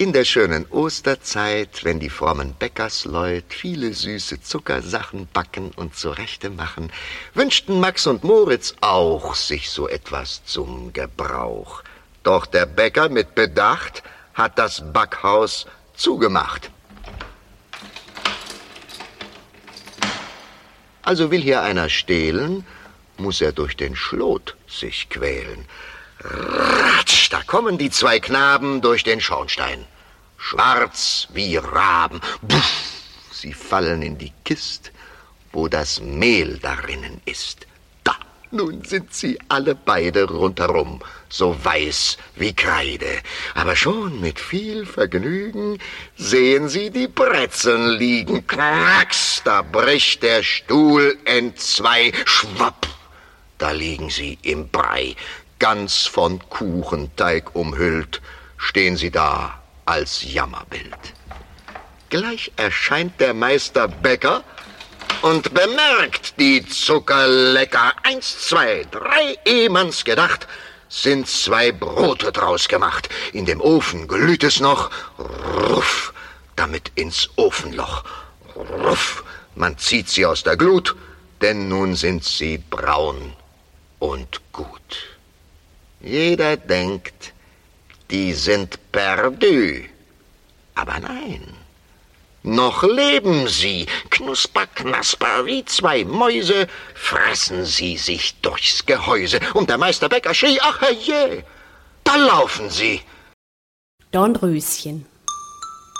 In der schönen Osterzeit, wenn die frommen Bäckersleut viele süße Zuckersachen backen und zurechte machen, wünschten Max und Moritz auch sich so etwas zum Gebrauch. Doch der Bäcker mit Bedacht hat das Backhaus zugemacht. Also will hier einer stehlen, muss er durch den Schlot sich quälen. Ratsch, da kommen die zwei Knaben durch den Schornstein. Schwarz wie Raben. Puff, sie fallen in die Kist, wo das Mehl darinnen ist. Da, nun sind sie alle beide rundherum, so weiß wie Kreide. Aber schon mit viel Vergnügen sehen sie die Brezeln liegen. Knacks, da bricht der Stuhl entzwei. Schwapp, da liegen sie im Brei. Ganz von Kuchenteig umhüllt, stehen sie da als Jammerbild. Gleich erscheint der Meister Bäcker und bemerkt die Zuckerlecker. 1, 2, 3, ehe man's gedacht, sind 2 Brote draus gemacht. In dem Ofen glüht es noch, ruff, damit ins Ofenloch. Ruff, man zieht sie aus der Glut, denn nun sind sie braun und gut. Jeder denkt, die sind perdu. Aber nein, noch leben sie. Knusper, knasper, wie 2 Mäuse, fressen sie sich durchs Gehäuse. Und der Meister Bäcker schrie, ach herrje, da laufen sie. Dornröschen.